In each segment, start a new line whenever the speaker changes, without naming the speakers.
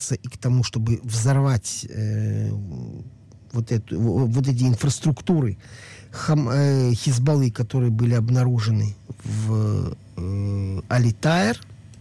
готовится и к тому, чтобы взорвать вот эти инфраструктуры Хизбаллы, которые были обнаружены в Али-Тайр.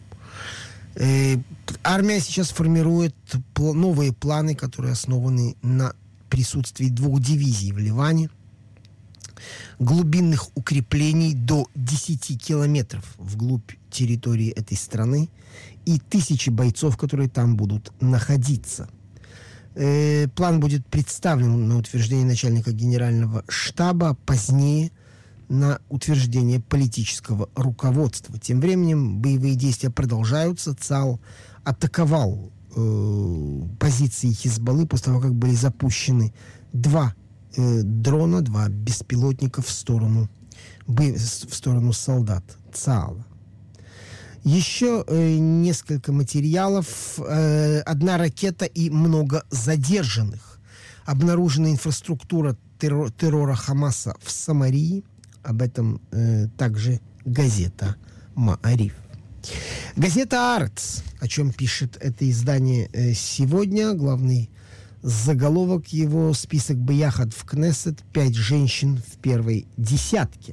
Армия сейчас формирует новые планы, которые основаны на присутствии 2 дивизий в Ливане, глубинных укреплений до 10 километров вглубь территории этой страны и 1000 бойцов, которые там будут находиться. План будет представлен на утверждение начальника генерального штаба, позднее на утверждение политического руководства. Тем временем боевые действия продолжаются. ЦАЛ атаковал позиции Хизбаллы после того, как были запущены 2 дрона, 2 беспилотника в сторону солдат ЦАЛа. Еще несколько материалов. 1 ракета и много задержанных. Обнаружена инфраструктура террора Хамаса в Самарии. Об этом также газета «Маариф». Газета «Арец», о чем пишет это издание сегодня. Главный заголовок его: список Бияхад в Кнессет, 5 женщин в первой десятке.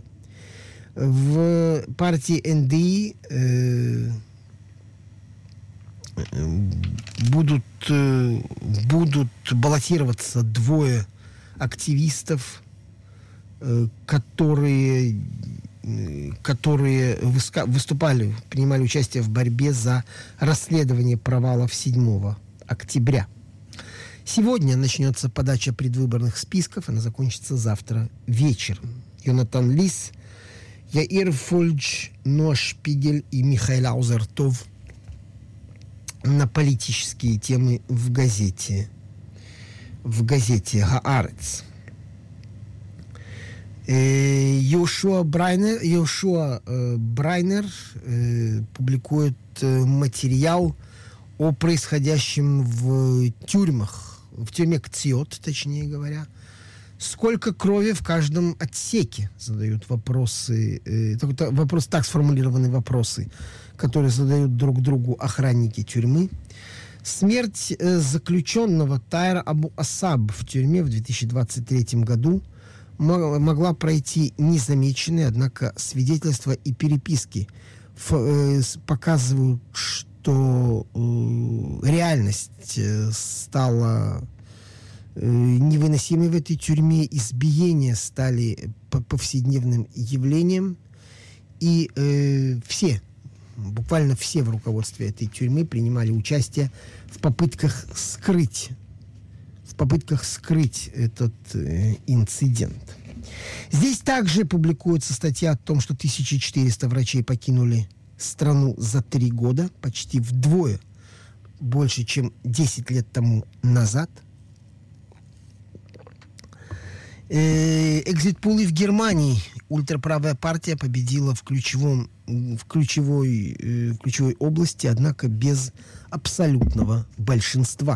В партии НДИ будут баллотироваться 2 активистов, которые принимали участие в борьбе за расследование провалов 7 октября. Сегодня начнется подача предвыборных списков, она закончится завтра вечером. Йонатан Лис, Яир Фольдж, Ноа Шпигель и Михаил Аузертов на политические темы в газете «Гаарец». Йошуа Брайнер публикует материал о происходящем в тюрьме Кциот, точнее говоря. Сколько крови в каждом отсеке? Задают вопросы. Так сформулированы вопросы, которые задают друг другу охранники тюрьмы. Смерть заключенного Тайра Абу Асаб в тюрьме в 2023 году могла пройти незамеченной, однако свидетельства и переписки показывают, что реальность стала невыносимой в этой тюрьме, избиения стали повседневным явлением, и буквально все в руководстве этой тюрьмы принимали участие в попытках скрыть этот инцидент. Здесь также публикуется статья о том, что 1400 врачей покинули страну за 3 года, почти вдвое больше, чем 10 лет тому назад. Экзит-пулы в Германии. Ультраправая партия победила в ключевой области, однако без абсолютного большинства.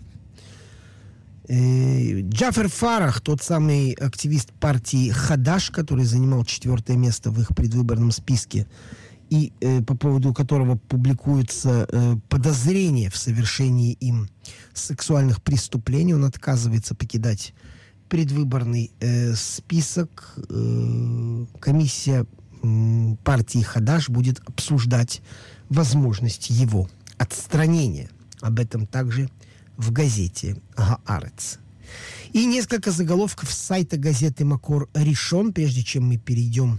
Джафер Фарах, тот самый активист партии Хадаш, который занимал 4-е место в их предвыборном списке, и по поводу которого публикуются подозрения в совершении им сексуальных преступлений, он отказывается покидать предвыборный список. Комиссия партии Хадаш будет обсуждать возможность его отстранения. Об этом также в газете «Гаарец». И несколько заголовков с сайта газеты «Макор Ришон», прежде чем мы перейдем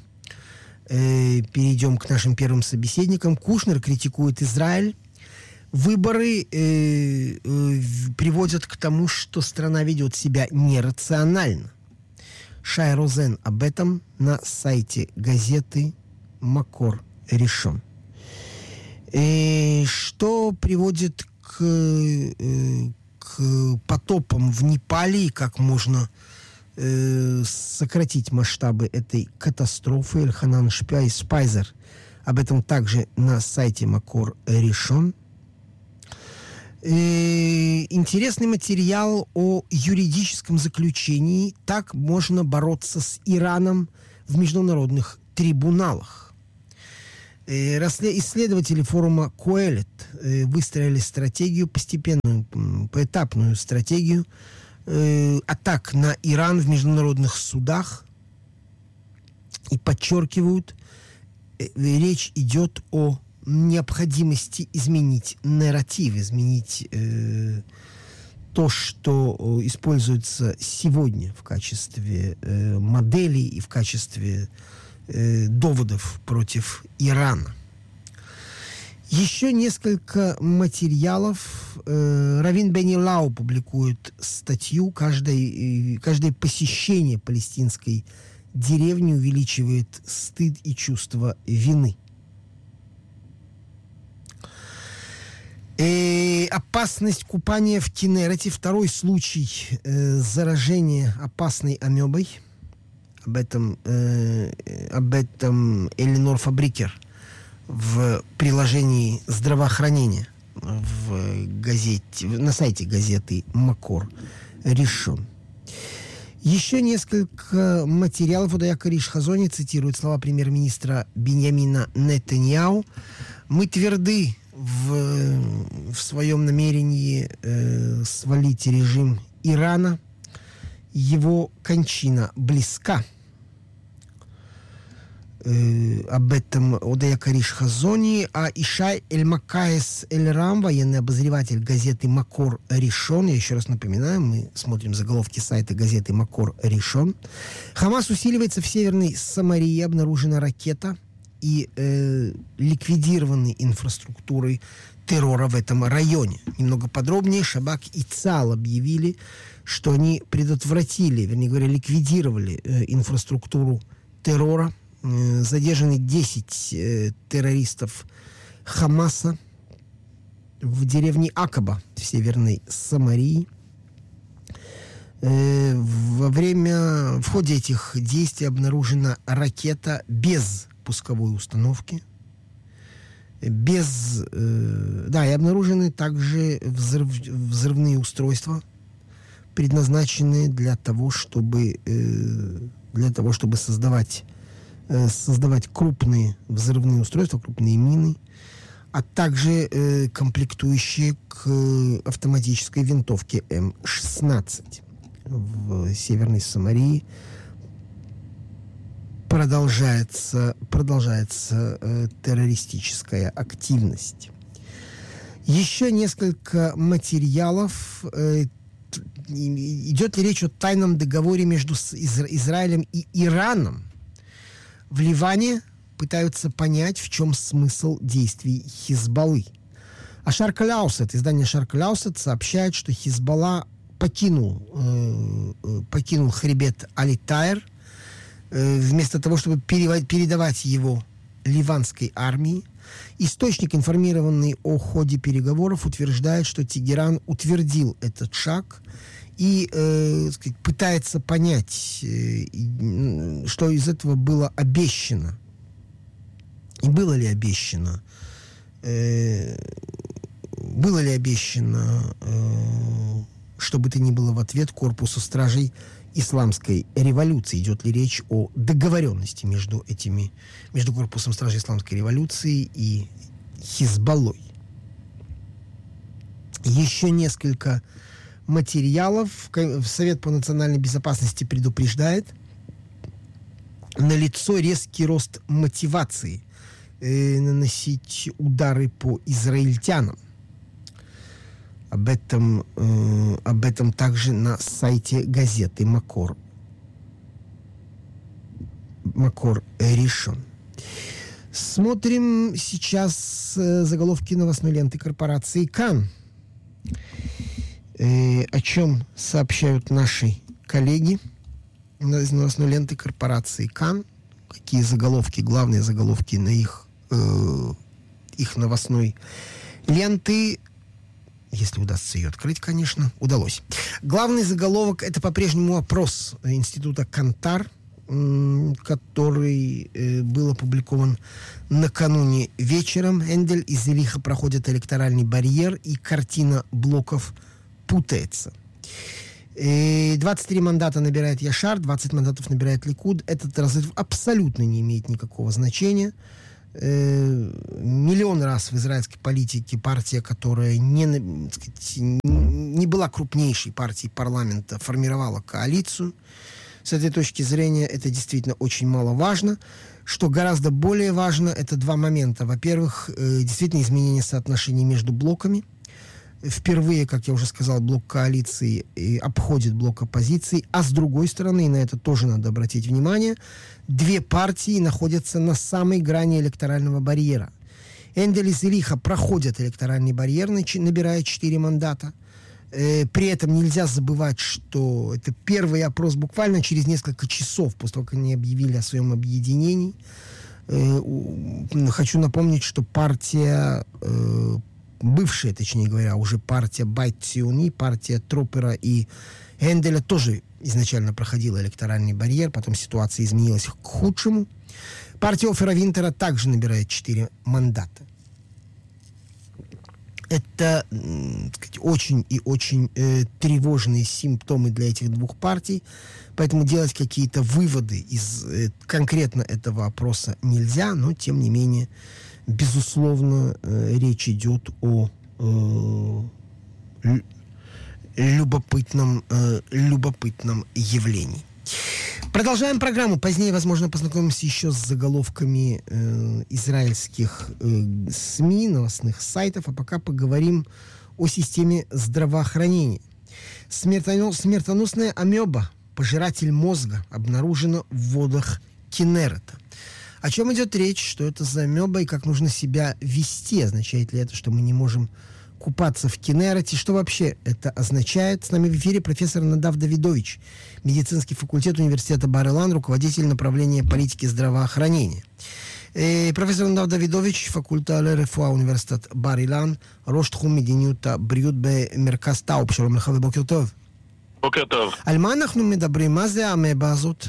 к нашим первым собеседникам. Кушнер критикует Израиль. Выборы приводят к тому, что страна ведет себя нерационально. Шай Розен об этом на сайте газеты «Макор Ришон». Что приводит к потопам в Непале и как можно сократить масштабы этой катастрофы. Эльханан Шпайзер об этом также на сайте Макор Ришон. Интересный материал о юридическом заключении. Так можно бороться с Ираном в международных трибуналах. Исследователи форума Коэлет выстроили стратегию, постепенную, поэтапную стратегию атак на Иран в международных судах и подчеркивают, речь идет о необходимости изменить нарратив, изменить то, что используется сегодня в качестве моделей и в качестве доводов против Ирана. Еще несколько материалов. Равин Бени Лау публикует статью. Каждое посещение палестинской деревни увеличивает стыд и чувство вины. Опасность купания в Кинерете. Второй случай заражения опасной амебой. Об этом Эленор Фабрикер в приложении здравоохранения на сайте газеты «Макор» решен. Еще несколько материалов. Удая Кариш Хазони цитирует слова премьер-министра Биньямина Нетаньяу. «Мы тверды в своем намерении свалить режим Ирана. Его кончина близка». Об этом Удая Кариш Хазони. А Ишай Эль-Макаес Эль-Рам, военный обозреватель газеты «Макор» решен. Я еще раз напоминаю, мы смотрим заголовки сайта газеты «Макор» решен. Хамас усиливается в Северной Самарии. Обнаружена ракета и ликвидированы инфраструктурой террора в этом районе. Немного подробнее. Шабак и ЦАЛ объявили, что они предотвратили, вернее говоря, ликвидировали инфраструктуру террора. Задержаны 10 террористов Хамаса в деревне Акаба в Северной Самарии. В ходе этих действий обнаружена ракета без пусковой установки. И обнаружены также взрывные устройства, предназначенные для того, чтобы создавать крупные взрывные устройства, крупные мины, а также комплектующие к автоматической винтовке М-16. В Северной Самарии продолжается террористическая активность. Еще несколько материалов. Идет ли речь о тайном договоре между Израилем и Ираном? В Ливане пытаются понять, в чем смысл действий Хизбаллы. А Шарк-Аль-Аусет, издание Шарк-Аль-Аусет сообщает, что Хизбалла покинул хребет Али-Тайр вместо того, чтобы передавать его ливанской армии. Источник, информированный о ходе переговоров, утверждает, что Тегеран утвердил этот шаг и пытается понять, что из этого было обещано. И было ли обещано, что бы то ни было в ответ корпусу стражей исламской революции. Идет ли речь о договоренности между корпусом стражей исламской революции и Хизбаллой. Еще несколько материалов. Совет по национальной безопасности предупреждает: налицо резкий рост мотивации наносить удары по израильтянам. Об этом также на сайте газеты «Макор». «Макор» решен. Смотрим сейчас заголовки новостной ленты корпорации «Кан». О чем сообщают наши коллеги из новостной ленты корпорации «Кан». Какие заголовки, главные заголовки на их новостной ленты. Если удастся ее открыть, конечно, удалось. Главный заголовок — это по-прежнему опрос института Кантар, который был опубликован накануне вечером. Эндель и Зелиха проходят электоральный барьер, и картина блоков путается. 23 мандата набирает Яшар, 20 мандатов набирает Ликуд. Этот разрыв абсолютно не имеет никакого значения. миллион раз в израильской политике партия, которая не была крупнейшей партией парламента, формировала коалицию. С этой точки зрения это действительно очень маловажно. Что гораздо более важно, это два момента. Во-первых, действительно изменение соотношений между блоками. Впервые, как я уже сказал, блок коалиции обходит блок оппозиции, а с другой стороны, и на это тоже надо обратить внимание, две партии находятся на самой грани электорального барьера. Эндель и Зелиха проходят электоральный барьер, набирая 4 мандата. При этом нельзя забывать, что это первый опрос буквально через несколько часов после того, как они объявили о своем объединении. Хочу напомнить, что партия... бывшая, точнее говоря, уже партия Байт Циони, партия Тропера и Энделя тоже изначально проходила электоральный барьер, потом ситуация изменилась к худшему. Партия Офера Винтера также набирает 4 мандата. Это, так сказать, очень и очень тревожные симптомы для этих двух партий, поэтому делать какие-то выводы из конкретно этого опроса нельзя, но тем не менее безусловно, речь идет о любопытном явлении. Продолжаем программу. Позднее, возможно, познакомимся еще с заголовками израильских СМИ, новостных сайтов, а пока поговорим о системе здравоохранения. Смертоносная амеба, пожиратель мозга, обнаружена в водах Кинерета. О чем идет речь, что это за амеба и как нужно себя вести? Означает ли это, что мы не можем купаться в Кинерете? Что вообще это означает? С нами в эфире профессор Надав Давидович, медицинский факультет университета Бар-Илан, руководитель направления политики здравоохранения. Профессор Надав Давидович, факультет לרפואה университет Бар-Илан, ראש תחום מדיניות הבריאות במרכז טאוב. שלום לך ובוקר טוב.
בוקר טוב.
על מה אנחנו מדברים? מה זה האמבה הזאת?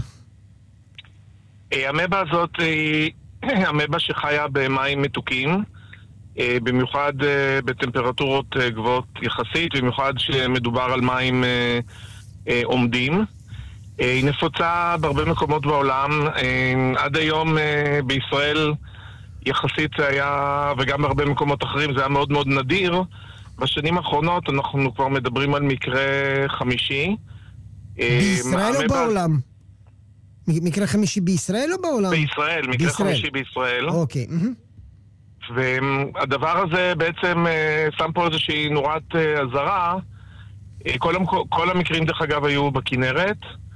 המבה הזאת היא המבה שחיה במים מתוקים, במיוחד בטמפרטורות גבוהות יחסית, במיוחד שמדובר על מים עומדים. היא נפוצה בהרבה מקומות בעולם. עד היום בישראל יחסית זה היה, וגם בהרבה מקומות אחרים זה היה מאוד מאוד נדיר. בשנים האחרונות אנחנו כבר מדברים על מקרה חמישי.
בישראל או בעולם? מקרה חמישי בישראל או בעולם?
בישראל, מקרה חמישי בישראל.
אוקיי.
והדבר הזה בעצם שם פה איזושהי נורת אזהרה. כל המקרים דרך אגב היו בכנרת,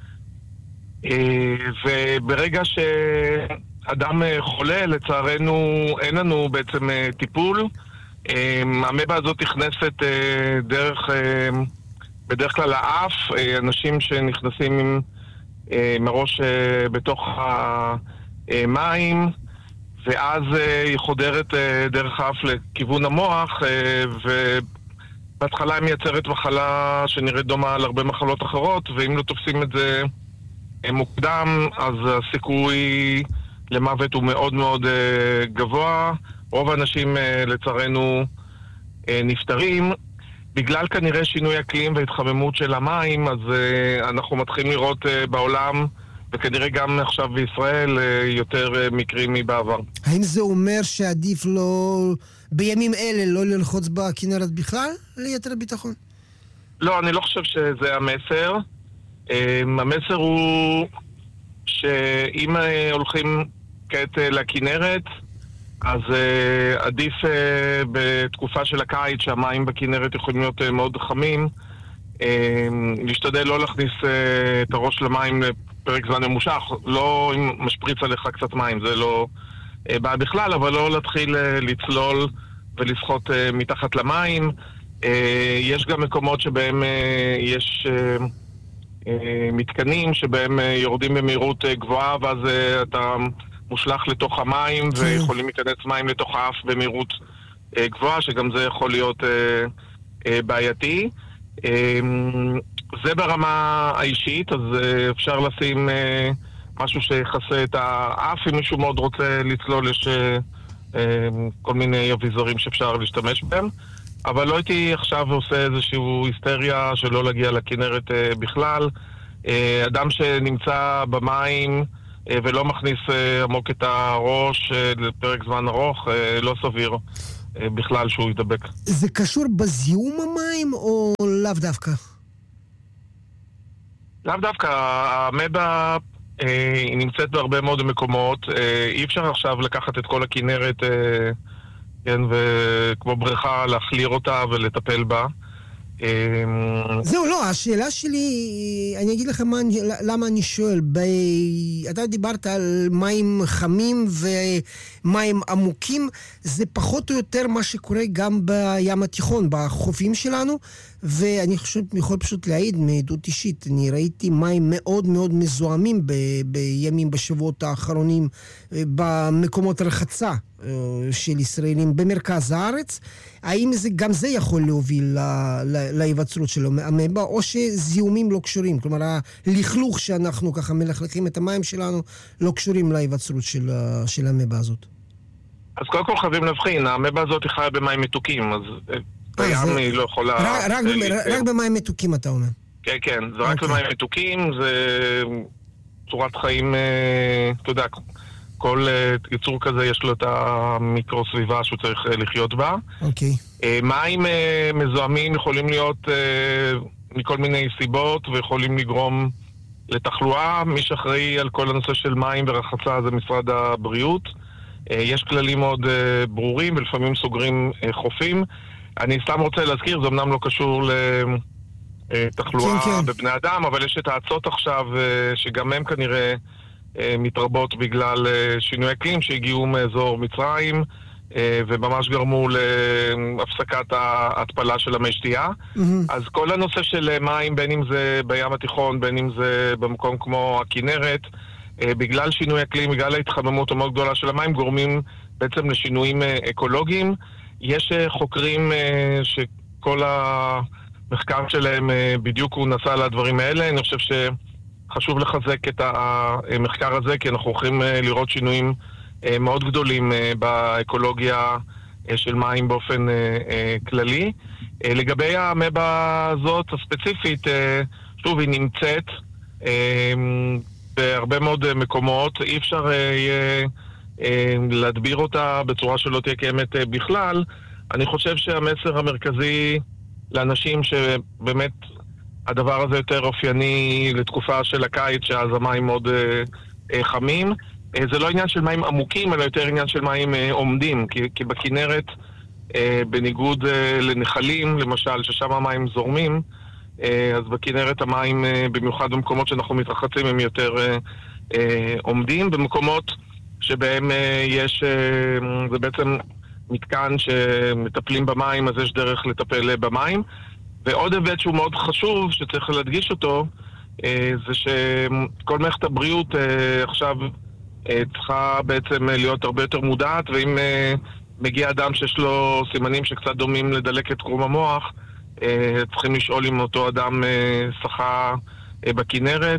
וברגע שאדם חולה, לצערנו אין לנו בעצם טיפול. המבה הזאת נכנסת בדרך כלל לאף, אנשים שנכנסים עם מראש בתוך המים, ואז היא חודרת דרך האף לכיוון המוח, ובהתחלה היא מייצרת מחלה שנראית דומה להרבה מחלות אחרות, ואם לא תופסים את זה מוקדם, אז הסיכוי למוות הוא מאוד מאוד גבוה. רוב האנשים לצערנו נפטרים. בגלל כנראה שינוי אקלים והתחממות של המים, אז אנחנו מתחילים לראות בעולם, וכנראה גם עכשיו בישראל, יותר מקרים מבעבר.
האם זה אומר שעדיף לא, בימים אלה, לא ללחוץ בכנרת בכלל, ליתר הביטחון?
לא, אני לא חושב שזה המסר. המסר הוא שאם הולכים כעת לכנרת, אז עדיף בתקופה של הקיץ שהמים בכנרת יכולים להיות מאוד חמים, להשתדל לא להכניס את הראש למים לפרק זמן ממושך, לא אם משפריץ עליך קצת מים, זה לא בעיה בכלל, אבל לא להתחיל לצלול ולשחות מתחת למים. יש גם מקומות שבהם יש מתקנים שבהם יורדים במהירות גבוהה, ואז אתה מושלך לתוך המים, ויכולים להיכנס מים לתוך האף במהירות גבוהה, שגם זה יכול להיות בעייתי. זה ברמה האישית, אז אפשר לשים משהו שיחסה את האף, אם מישהו מאוד רוצה לצלול, יש כל מיני אביזרים שאפשר להשתמש בהם. אבל לא הייתי עכשיו עושה איזושהי היסטריה שלא להגיע לכנרת בכלל. אדם שנמצא במים ולא מכניס עמוק את הראש לפרק זמן ארוך, לא סביר בכלל שהוא ידבק.
זה קשור בזיהום המים או לאו דווקא?
לאו דווקא, המבה היא נמצאת בהרבה מאוד מקומות, אי אפשר עכשיו לקחת את כל הכנרת, כן, וכמו בריכה להחליר אותה ולטפל בה.
זהו, לא, השאלה שלי, אני אגיד לך למה אני שואל. אתה דיברת על מים חמים ומים עמוקים, זה פחות או יותר מה שקורה גם בים התיכון, בחופים שלנו, ואני יכול פשוט להעיד מעדות אישית, אני ראיתי מים מאוד מאוד מזוהמים בימים, בשבועות האחרונים, במקומות רחצה של ישראלים במרכז הארץ. האם גם זה יכול להוביל להיווצרות של המבה, או שזיהומים לא קשורים? כלומר, הלכלוך שאנחנו ככה מלכלכים את המים שלנו לא קשורים להיווצרות של המבה הזאת.
אז קודם כל חייבים להבחין, המבה הזאת היא חיה במים מתוקים, אז בים היא לא יכולה...
רק במים מתוקים אתה אומר.
כן, כן, זה רק במים מתוקים, זה צורת חיים, אתה יודע, כל יצור כזה יש לו את המיקרו-סביבה שהוא צריך לחיות בה.
אוקיי.
מים מזוהמים יכולים להיות מכל מיני סיבות ויכולים לגרום לתחלואה. מי שאחראי על כל הנושא של מים ורחצה זה משרד הבריאות. יש כללים מאוד ברורים ולפעמים סוגרים חופים. אני סתם רוצה להזכיר, זה אמנם לא קשור לתחלואה כן. בבני אדם, אבל יש את האצות עכשיו שגם הם כנראה מתרבות בגלל שינוי אקלים שהגיעו מאזור מצרים וממש גרמו להפסקת ההתפלה של המי שתייה. אז כל הנושא של מים, בין אם זה בים התיכון, בין אם זה במקום כמו הכנרת, בגלל שינוי אקלים, בגלל ההתחממות המאוד גדולה של המים, גורמים בעצם לשינויים אקולוגיים. יש חוקרים שכל המחקר שלהם בדיוק הוא נסע על הדברים האלה. אני חושב שחשוב לחזק את המחקר הזה, כי אנחנו הולכים לראות שינויים מאוד גדולים באקולוגיה של מים באופן כללי. לגבי המבה הזאת הספציפית, שוב, היא נמצאת בהרבה מאוד מקומות, אי אפשר יהיה להדביר אותה בצורה שלא תהיה קיימת בכלל. אני חושב שהמסר המרכזי לאנשים שבאמת הדבר הזה יותר אופייני לתקופה של הקיץ, שאז המים מאוד חמים, זה לא עניין של מים עמוקים, אלא יותר עניין של מים עומדים, כי בכנרת, בניגוד לנחלים, למשל, ששם המים זורמים, אז בכנרת המים, במיוחד במקומות שאנחנו מתרחצים, הם יותר עומדים. במקומות שבהם יש, זה בעצם מתקן שמטפלים במים, אז יש דרך לטפל במים. ועוד היבט שהוא מאוד חשוב, שצריך להדגיש אותו, זה שכל מערכת הבריאות עכשיו צריכה בעצם להיות הרבה יותר מודעת, ואם מגיע אדם שיש לו סימנים שקצת דומים לדלקת קרום המוח, צריכים לשאול אם אותו אדם שחה בכנרת,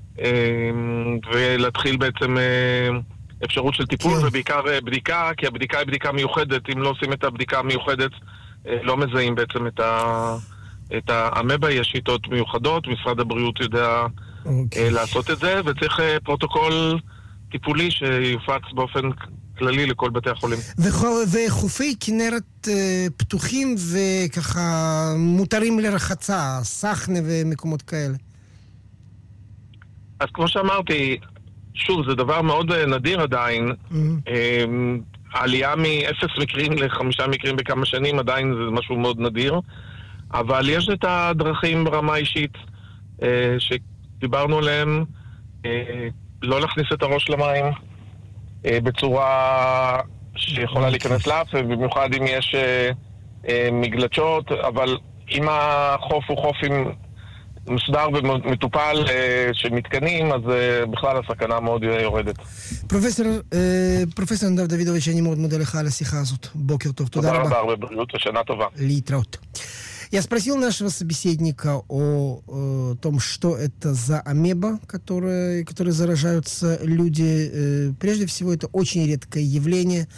ולהתחיל בעצם אפשרות של טיפול, ובעיקר בדיקה, כי הבדיקה היא בדיקה מיוחדת. אם לא עושים את הבדיקה המיוחדת, לא מזהים בעצם את המבה. יש שיטות מיוחדות, משרד הבריאות יודע לעשות את זה, וצריך פרוטוקול טיפולי שיופץ באופן כללי לכל בתי החולים.
וחופי כנרת פתוחים וככה מותרים לרחצה, סחנה ומקומות כאלה?
אז כמו שאמרתי, שוב, זה דבר מאוד נדיר עדיין. העלייה מ-0 מקרים ל5 מקרים בכמה שנים עדיין זה משהו מאוד נדיר. אבל יש את הדרכים ברמה אישית שדיברנו עליהם, לא להכניס את הראש למים בצורה שיכולה להיכנס לאף, במיוחד אם יש מגלשות, אבל אם החוף הוא חוף עם מסודר ומטופל של מתקנים, אז בכלל הסכנה מאוד יורדת.
פרופסור נדב דוידוביץ', אני מאוד מודה לך על השיחה הזאת. בוקר טוב, תודה רבה.
תודה רבה, הרבה בריאות ושנה טובה.
להתראות. Я спросил нашего собеседника о том, что это за амеба, которые заражаются люди. Прежде всего, это очень редкое явление.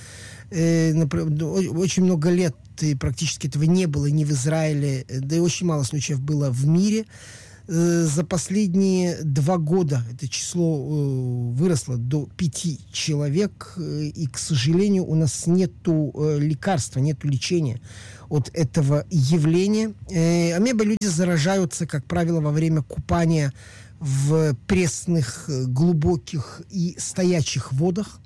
Очень много лет и практически этого не было ни в Израиле, да и очень мало случаев было в мире. За последние 2 года это число выросло до 5 человек, и, к сожалению, у нас нету лекарства, нету лечения от этого явления. Амебой люди заражаются, как правило, во время купания в пресных, глубоких и стоячих водах.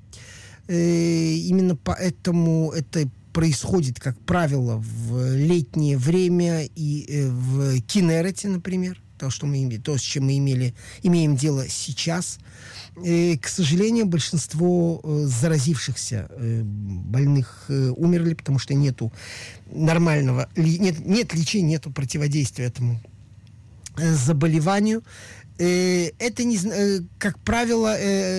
Именно поэтому это происходит, как правило, в летнее время и в Кинерете, например, то, с чем мы имеем дело сейчас. К сожалению, большинство заразившихся больных умерли, потому что нету нормального, нет лечения, нету противодействия этому заболеванию. Это, как правило,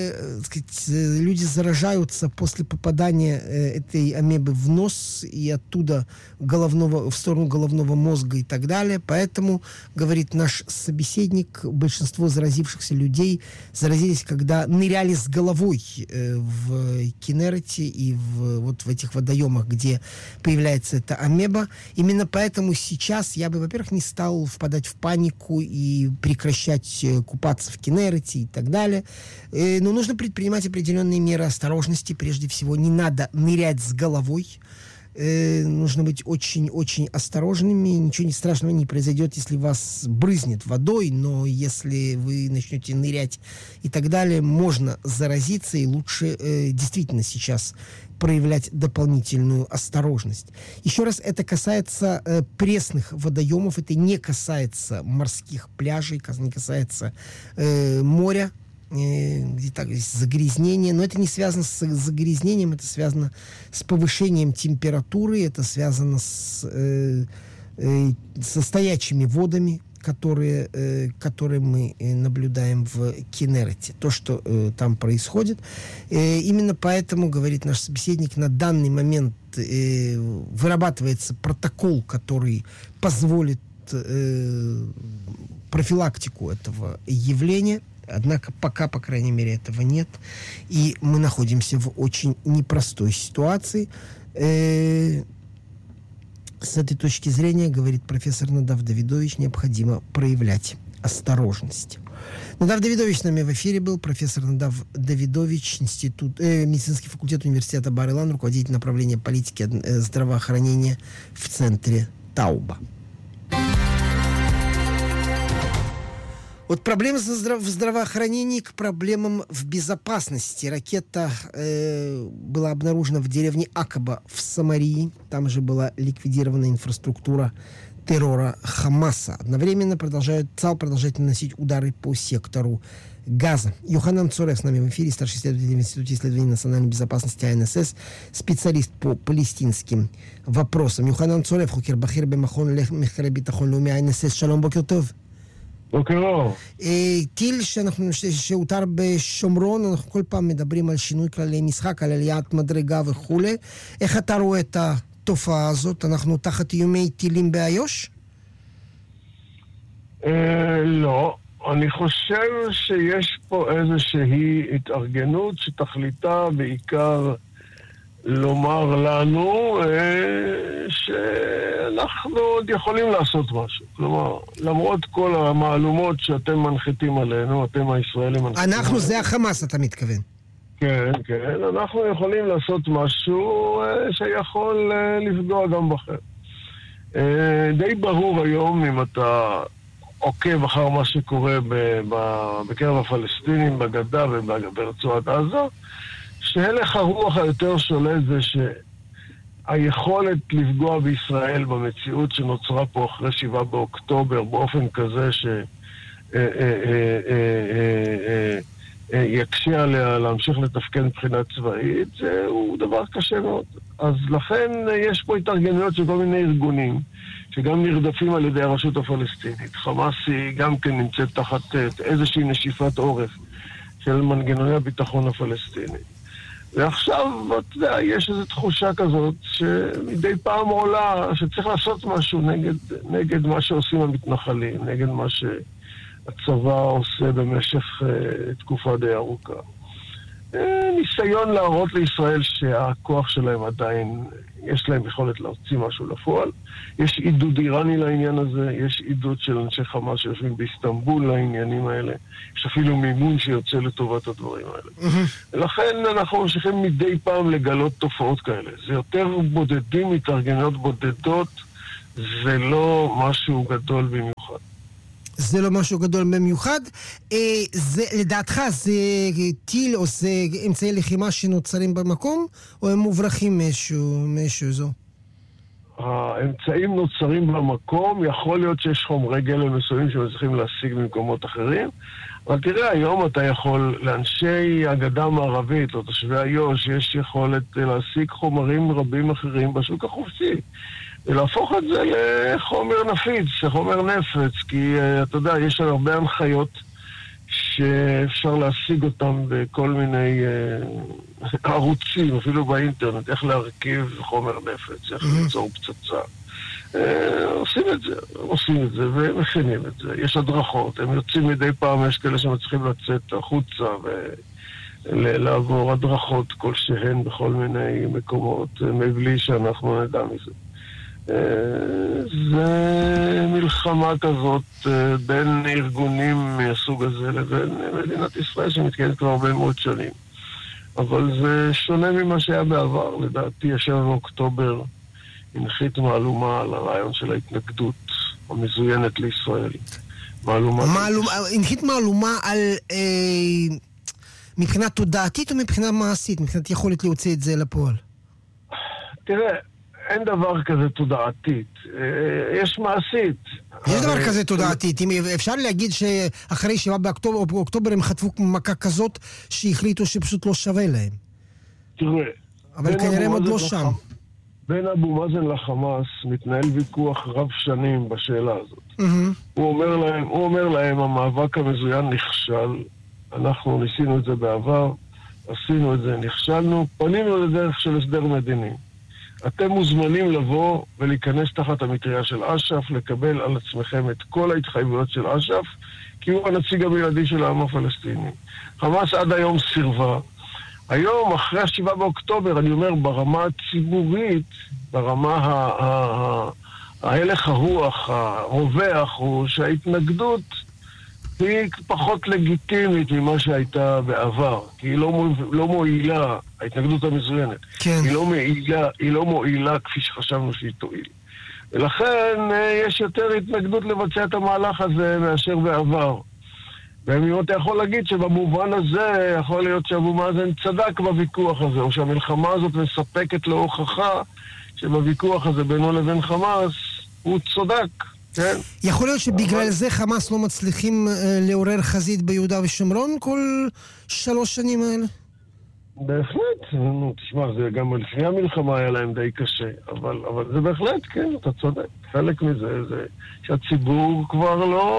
люди заражаются после попадания этой амебы в нос и оттуда в сторону головного мозга и так далее. Поэтому, говорит наш собеседник, большинство заразившихся людей заразились, когда ныряли с головой в Кинерете и в этих водоемах, где появляется эта амеба. Именно поэтому сейчас я бы, во-первых, не стал впадать в панику и прекращать купаться в Кинерете и так далее. Но нужно предпринимать определенные меры осторожности. Прежде всего, не надо нырять с головой. Нужно быть очень-очень осторожными. Ничего страшного не произойдет, если вас брызнет водой, но если вы начнете нырять и так далее, можно заразиться, и лучше действительно сейчас проявлять дополнительную осторожность. Еще раз, это касается пресных водоемов, это не касается морских пляжей, не касается моря, где так есть загрязнение, но это не связано с загрязнением, это связано с повышением температуры, это связано со стоячими водами, которые мы наблюдаем в Кинерете. То, что там происходит. Именно поэтому, говорит наш собеседник, на данный момент вырабатывается протокол, который позволит профилактику этого явления. Однако пока, по крайней мере, этого нет. И мы находимся в очень непростой ситуации. С этой точки зрения, говорит профессор Надав Давидович, необходимо проявлять осторожность. Надав Давидович с нами в эфире был. Профессор Надав Давидович, медицинский факультет университета Бар-Илан, руководитель направления политики здравоохранения в центре Тауба. От проблем в здравоохранении к проблемам в безопасности. Ракета была обнаружена в деревне Акаба в Самарии. Там же была ликвидирована инфраструктура террора Хамаса. Одновременно ЦАЛ продолжает наносить удары по сектору Газа. Йоханан Цорев с нами в эфире, старший исследователь в Институте исследований национальной безопасности АНСС, специалист по палестинским вопросам. Йоханан Цорев, хокер бахир במכון למחקרי ביטחון לאומי ה-INSS. שלום, בוקר טוב. טיל שהותר בשומרון, אנחנו כל פעם מדברים על שינוי כללי משחק, על עליית מדרגה וכולי. איך אתה רואה את התופעה הזאת? אנחנו תחת איומי טילים באיו"ש?
לא. אני חושב שיש פה איזושהי התארגנות שתכליתה בעיקר לומר לנו שאנחנו עוד יכולים לעשות משהו. כלומר, למרות כל המעלומות שאתם מנחיתים עלינו, אתם הישראלים מנחיתים עלינו.
אנחנו זה החמאס, אתה מתכוון.
כן, כן. אנחנו יכולים לעשות משהו שיכול לפגוע גם בכם. די ברור היום, אם אתה עוקב אחר מה שקורה בקרב הפלסטינים, בגדה וברצועת עזה, שהלך הרוח היותר שולט זה שהיכולת לפגוע בישראל במציאות שנוצרה פה אחרי 7 באוקטובר באופן כזה יקשה עליה להמשיך לתפקד מבחינה צבאית, הוא דבר קשה מאוד. אז לכן יש פה התארגנויות של כל מיני ארגונים שגם נרדפים על ידי הרשות הפלסטינית. חמאס היא גם כן נמצאת תחת איזושהי נשיפת עורף של מנגנוני הביטחון הפלסטיני. ועכשיו, אתה יודע, יש איזו תחושה כזאת שמדי פעם עולה שצריך לעשות משהו נגד מה שעושים המתנחלים, נגד מה שהצבא עושה במשך תקופה די ארוכה. ניסיון להראות לישראל שהכוח שלהם עדיין, יש להם יכולת להוציא משהו לפועל. יש עידוד איראני לעניין הזה, יש עידוד של אנשי חמאס שיושבים באיסטנבול לעניינים האלה. יש אפילו מימון שיוצא לטובת הדברים האלה. ולכן אנחנו ממשיכים מדי פעם לגלות תופעות כאלה. זה יותר בודדים, התארגנויות בודדות, זה לא משהו גדול במיוחד.
זה לא משהו גדול במיוחד. לדעתך זה טיל או זה אמצעי לחימה שנוצרים במקום, או הם מוברחים משהו זו?
האמצעים נוצרים במקום, יכול להיות שיש חומרי גלם מסוימים שמצליחים להשיג במקומות אחרים, אבל תראה, היום אתה יכול, לאנשי הגדה המערבית או תושבי איו"ש, יש יכולת להשיג חומרים רבים אחרים בשוק החופשי. ולהפוך את זה לחומר נפיץ, לחומר נפץ, כי אתה יודע, יש הרבה הנחיות שאפשר להשיג אותם בכל מיני ערוצים, אפילו באינטרנט, איך להרכיב חומר נפץ, איך ליצור פצצה. עושים את זה ומכינים את זה. יש הדרכות, הם יוצאים מדי פעם, יש כאלה שמצליחים לצאת החוצה ולעבור הדרכות כלשהן בכל מיני מקומות, מבלי שאנחנו נדע מזה. זה מלחמה כזאת בין ארגונים מהסוג הזה לבין מדינת ישראל שמתקיימת כבר הרבה מאוד שנים. אבל זה שונה ממה שהיה בעבר. לדעתי, 7 באוקטובר הנחית מהלומה על הרעיון של ההתנגדות המזוינת לישראל.
הנחית מהלומה על מבחינה תודעתית או מבחינה מעשית? מבחינת יכולת להוציא את זה לפועל?
תראה, אין דבר כזה תודעתית. יש מעשית.
יש דבר כזה תודעתית. אפשר להגיד שאחרי 7 באוקטובר הם חטפו מכה כזאת שהחליטו שפשוט לא שווה להם.
תראה.
אבל כנראה הם עוד לא שם.
בין אבו מאזן לחמאס מתנהל ויכוח רב שנים בשאלה הזאת. הוא אומר להם, המאבק המזוין נכשל. אנחנו ניסינו את זה בעבר, עשינו את זה, נכשלנו, פנינו לדרך של הסדר מדיני. אתם מוזמנים לבוא ולהיכנס תחת המטריה של אש"ף, לקבל על עצמכם את כל ההתחייבויות של אש"ף, כי הוא הנציג הבלעדי של העם הפלסטיני. חמאס עד היום סירבה. היום, אחרי 7 באוקטובר, אני אומר, ברמה הציבורית, ברמה ההלך הרוח, הרווח, הוא שההתנגדות היא פחות לגיטימית ממה שהייתה בעבר, כי היא לא מועילה, ההתנגדות המזוינת.
כן.
היא לא מועילה כפי שחשבנו שהיא תועיל. ולכן יש יותר התנגדות לבצע את המהלך הזה מאשר בעבר. ואם אתה יכול להגיד שבמובן הזה יכול להיות שאבו מאזן צדק בוויכוח הזה, או שהמלחמה הזאת מספקת להוכחה שבוויכוח הזה בינו לבין חמאס הוא צודק. כן.
יכול להיות שבגלל זה חמאס לא מצליחים לעורר חזית ביהודה ושומרון כל 3 שנים האלה?
בהחלט, תשמע, זה גם לפני המלחמה היה להם די קשה, אבל זה בהחלט, כן, אתה צודק. חלק מזה זה שהציבור כבר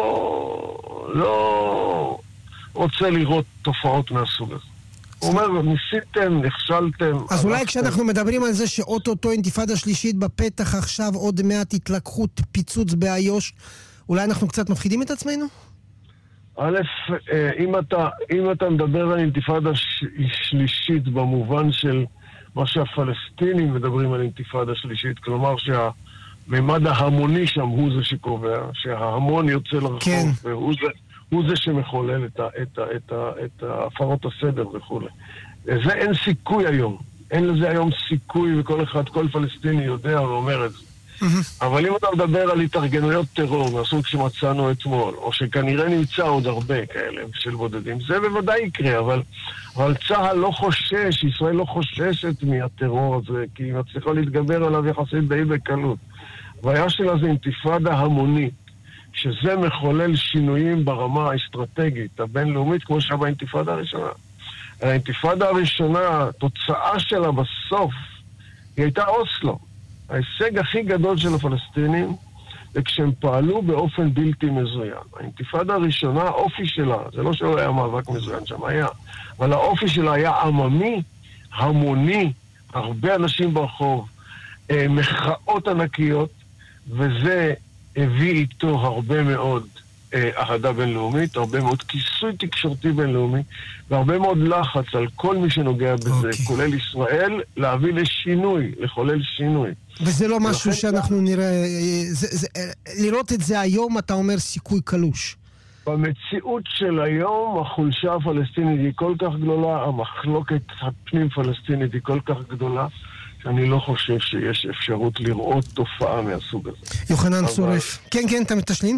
לא רוצה לראות תופעות מהסוג הזה. הוא אומר, ניסיתם, נכשלתם.
אז אולי כשאנחנו מדברים על זה שאוטוטו אינתיפאדה שלישית בפתח עכשיו, עוד מעט התלקחות, פיצוץ באיו"ש, אולי אנחנו קצת מפחידים את עצמנו?
א', אם אתה מדבר על אינתיפאדה שלישית במובן של מה שהפלסטינים מדברים על אינתיפאדה שלישית, כלומר שהממד ההמוני שם הוא זה שקובע, שההמון יוצא לרחוב, כן. הוא זה שמחולל את הפרות הסדר וכו'. זה אין סיכוי היום. אין לזה היום סיכוי, כל פלסטיני יודע ואומר את זה. אבל אם אתה מדבר על התארגנויות טרור מהסוג שמצאנו אתמול, או שכנראה נמצא עוד הרבה כאלה של בודדים, זה בוודאי יקרה, אבל צה"ל לא חושש, ישראל לא חוששת מהטרור הזה, כי היא מצליחה להתגבר עליו יחסית די בקלות. הבעיה שלה זה אינתיפאדה המונית, שזה מחולל שינויים ברמה האסטרטגית הבינלאומית, כמו שהיה באינתיפאדה הראשונה. האינתיפאדה הראשונה, התוצאה שלה בסוף, היא הייתה אוסלו. ההישג הכי גדול של הפלסטינים זה כשהם פעלו באופן בלתי מזוין. האינתיפאדה הראשונה, האופי שלה, זה לא שלא היה מאבק מזוין שם, היה, אבל האופי שלה היה עממי, המוני, הרבה אנשים ברחוב, מחאות ענקיות, וזה הביא איתו הרבה מאוד אהדה בינלאומית, הרבה מאוד כיסוי תקשורתי בינלאומי, והרבה מאוד לחץ על כל מי שנוגע בזה, כולל ישראל, להביא לשינוי, לחולל שינוי.
וזה לא משהו שאנחנו נראה... לראות את זה היום, אתה אומר, סיכוי קלוש.
במציאות של היום, החולשה הפלסטינית היא כל כך גדולה, המחלוקת הפנים-פלסטינית היא כל כך גדולה, שאני לא חושב שיש אפשרות לראות תופעה מהסוג הזה.
יוחנן צורף. כן, אתה תשלים?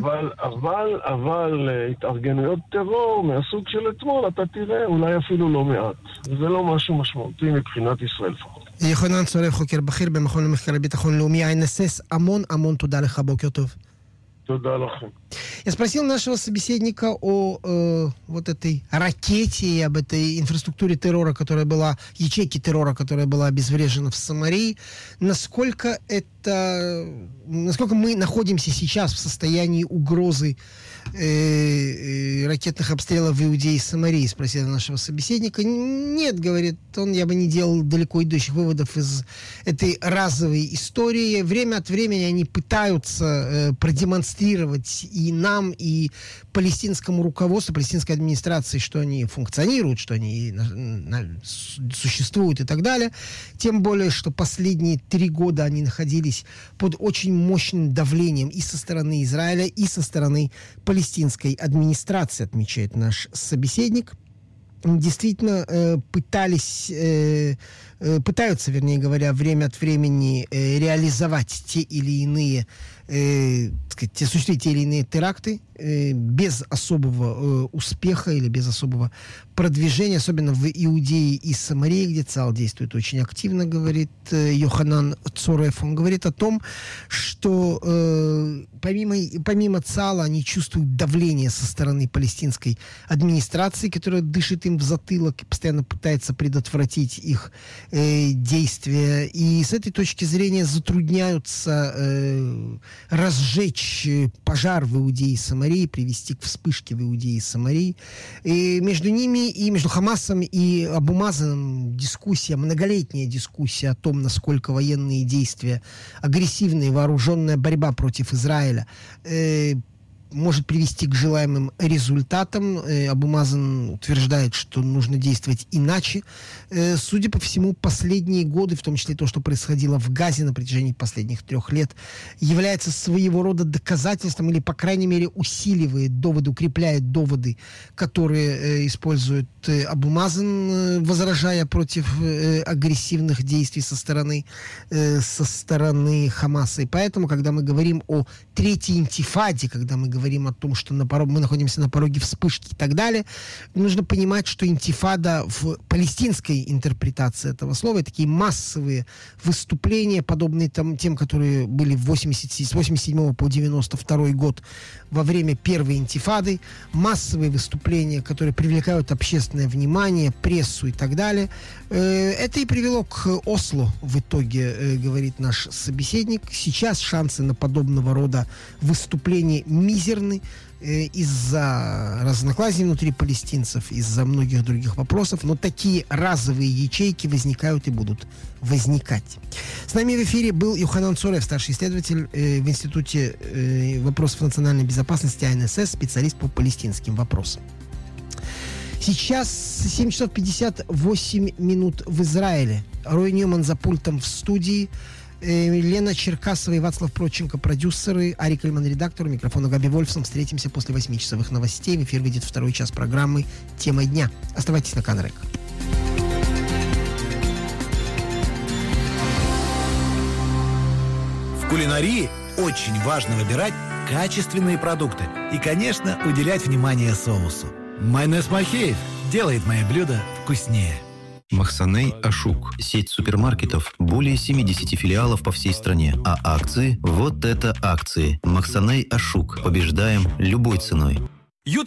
אבל התארגנויות טרור מהסוג של אתמול, אתה תראה, אולי אפילו לא מעט. זה לא משהו משמעותי מבחינת ישראל.
יוחנן צורף, חוקר בכיר במכון למחקר לביטחון לאומי, INSS, המון תודה לך, бокер тов. Я спросил нашего собеседника о вот этой ракете и об этой инфраструктуре террора, которая была, ячейке террора, которая была обезврежена в Самарии. Насколько мы находимся сейчас в состоянии угрозы ракетных обстрелов в Иудее и Самарии, спросил нашего собеседника. Нет, говорит он, я бы не делал далеко идущих выводов из этой разовой истории. Время от времени они пытаются продемонстрировать и нам, и палестинскому руководству, палестинской администрации, что они функционируют, что они существуют и так далее. Тем более, что последние 3 года они находились под очень мощным давлением и со стороны Израиля, и со стороны палестинской администрации, отмечает наш собеседник. Действительно пытаются, вернее говоря, время от времени реализовать те или иные, осуществить те или иные теракты без особого успеха или без особого продвижения, особенно в Иудее и Самарии, где ЦАЛ действует очень активно, говорит Йоханан Цореф. Он говорит о том, что помимо ЦАЛа они чувствуют давление со стороны палестинской администрации, которая дышит им в затылок и постоянно пытается предотвратить их действия. И с этой точки зрения затрудняются разжечь пожар в Иудее и Самарии, привести к вспышке в Иудее и Самарии. И между ними и между Хамасом и Абу Мазаном многолетняя дискуссия о том, насколько военные действия, агрессивная вооруженная борьба против Израиля может привести к желаемым результатам. Абу Мазан утверждает, что нужно действовать иначе. Судя по всему, последние годы, в том числе то, что происходило в Газе на протяжении последних 3 лет, является своего рода доказательством или, по крайней мере, усиливает доводы, укрепляет доводы, которые использует Абу Мазан, возражая против агрессивных действий со стороны Хамаса. И поэтому, когда мы говорим о третьей интифаде, когда мы говорим о том, что мы находимся на пороге вспышки и так далее, нужно понимать, что интифада в палестинской интерпретации этого слова — такие массовые выступления, подобные тем, которые были с 87 по 92 год во время первой интифады, массовые выступления, которые привлекают общественное внимание, прессу и так далее. Это и привело к Осло в итоге, говорит наш собеседник. Сейчас шансы на подобного рода выступления мизерны из-за разногласий внутри палестинцев, из-за многих других вопросов, но такие разовые ячейки возникают и будут возникать. С нами в эфире был Йоханан Цореф, старший исследователь в Институте вопросов национальной безопасности INSS, специалист по палестинским вопросам. Сейчас 7 часов 58 минут в Израиле. Рой Ньюман за пультом в студии. Лена Черкасова и Вацлав Проченко, продюсеры, Арик Эльман, редактор, микрофон Габи Вольфсон. Встретимся после 8-часовых новостей. В эфир выйдет 2-й час программы «Тема дня». Оставайтесь на Канрек.
В кулинарии очень важно выбирать качественные продукты и, конечно, уделять внимание соусу. Майонез Махеев делает мои блюда вкуснее.
Махсаней Ашук. Сеть супермаркетов. Более 70 филиалов по всей стране. А акции? Вот это акции. Махсаней Ашук. Побеждаем любой ценой.